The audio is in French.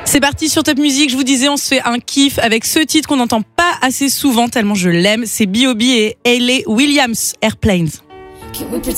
C'est parti sur Top Music, je vous disais, on se fait un kiff avec ce titre qu'on n'entend pas assez souvent tellement je l'aime, c'est B.O.B et Hayley Williams, Airplanes. Can we pretend